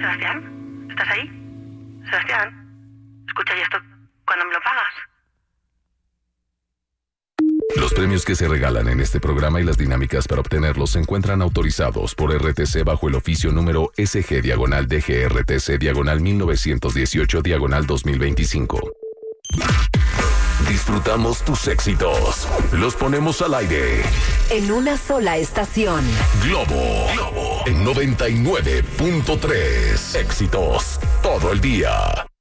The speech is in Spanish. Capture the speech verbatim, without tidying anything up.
Sebastián, ¿estás ahí? Sebastián, escucha, ¿y esto cuándo me lo pagas? Los premios que se regalan en este programa y las dinámicas para obtenerlos se encuentran autorizados por R T C bajo el oficio número S G diagonal D G R T C diagonal mil novecientos dieciocho diagonal dos mil veinticinco. Disfrutamos tus éxitos. Los ponemos al aire. En una sola estación. Globo. Globo. En noventa y nueve punto tres. Éxitos todo el día.